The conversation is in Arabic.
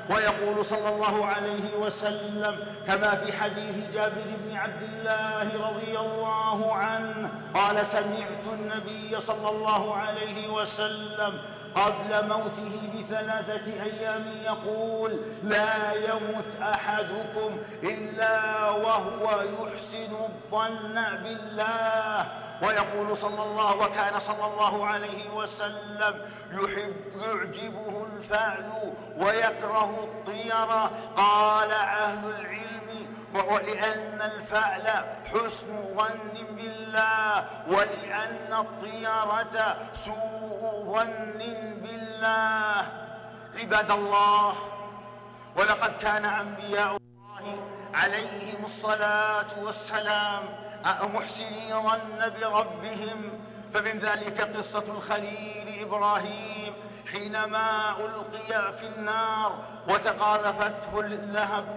ويقول صلى الله عليه وسلم كما في حديث جابر بن عبد الله رضي الله عنه قال: سمعت النبي صلى الله عليه وسلم قبل موته ب3 أيام يقول: لا يمت أحدكم إلا وهو يحسن الظن بالله. ويقول وكان صلى الله عليه وسلم يعجبه الفعل ويكره الطيرة. قال أهل العلم: ولأن الفعل حسن ظن بالله، ولأن الطيرة سوء ظن بالله. عباد الله، ولقد كان أنبياء الله عليهم الصلاة والسلام محسني ظن بربهم، فمن ذلك قصة الخليل إبراهيم حينما ألقي في النار وتقاذفته اللهب